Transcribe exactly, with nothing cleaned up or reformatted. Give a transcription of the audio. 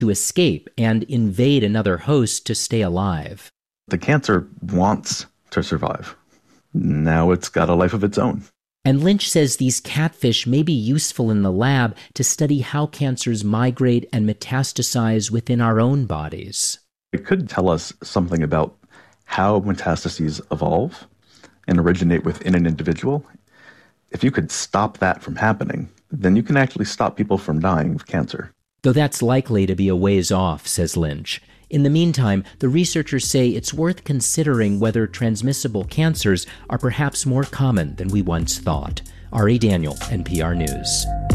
to escape and invade another host to stay alive. The cancer wants to survive. Now it's got a life of its own. And Lynch says these catfish may be useful in the lab to study how cancers migrate and metastasize within our own bodies. It could tell us something about how metastases evolve and originate within an individual. If you could stop that from happening, then you can actually stop people from dying of cancer. Though that's likely to be a ways off, says Lynch. In the meantime, the researchers say it's worth considering whether transmissible cancers are perhaps more common than we once thought. Ari Daniel, N P R News.